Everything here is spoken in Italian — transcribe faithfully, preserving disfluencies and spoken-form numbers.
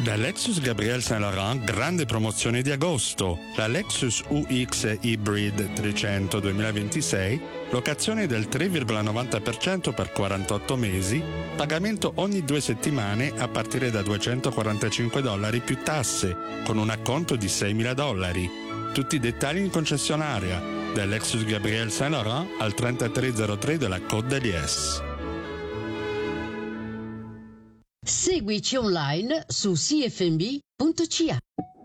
Da Lexus Gabriel Saint Laurent, grande promozione di agosto. La Lexus U X Hybrid trecento duemilaventisei, locazione del tre virgola novanta per cento per quarantotto mesi, pagamento ogni due settimane a partire da duecentoquarantacinque dollari più tasse, con un acconto di seimila dollari. Tutti i dettagli in concessionaria. Da Lexus Gabriel Saint Laurent al trentatré zero tre della Côte d'Aliès. Seguici online su c f m b punto c h.